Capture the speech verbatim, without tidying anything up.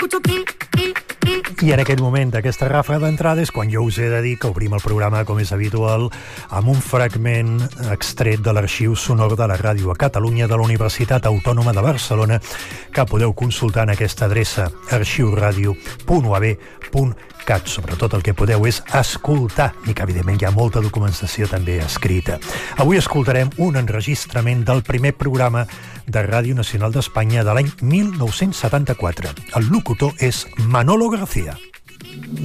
I en aquest moment, aquesta ràfega d'entrada, és quan jo us he de dir que obrim el programa, com és habitual, amb un fragment extret de l'arxiu sonor de la Ràdio a Catalunya de la Universitat Autònoma de Barcelona, que podeu consultar en aquesta adreça arxiuradio punt u a b punt cat. Sobretot el que podeu és escoltar, i que evidentment hi ha molta documentació també escrita. Avui escoltarem un enregistrament del primer programa de Ràdio Nacional d'Espanya de l'any mil nou-cents setanta-quatre. El locutor és Manolo García.